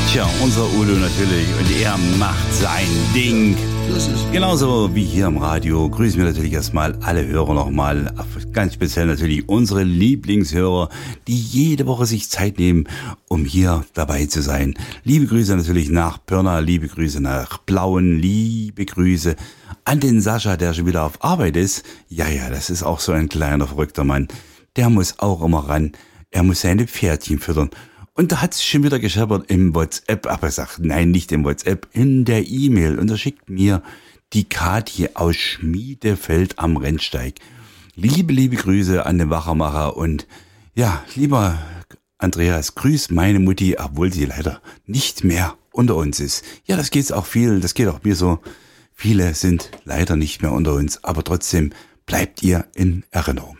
Tja, unser Udo natürlich, und er macht sein Ding. Genauso wie hier im Radio grüßen wir natürlich erstmal alle Hörer nochmal, ganz speziell natürlich unsere Lieblingshörer, die jede Woche sich Zeit nehmen, um hier dabei zu sein. Liebe Grüße natürlich nach Pirna, liebe Grüße nach Plauen, liebe Grüße an den Sascha, der schon wieder auf Arbeit ist. Ja, das ist auch so ein kleiner verrückter Mann. Der muss auch immer ran, er muss seine Pferdchen füttern. Und da hat es schon wieder gescheppert im WhatsApp, aber er sagt, nein, nicht im WhatsApp, in der E-Mail. Und er schickt mir die Kathi aus Schmiedefeld am Rennsteig. Liebe Grüße an den Wachermacher und ja, lieber Andreas, grüß meine Mutti, obwohl sie leider nicht mehr unter uns ist. Ja, das geht auch mir so. Viele sind leider nicht mehr unter uns, aber trotzdem bleibt ihr in Erinnerung.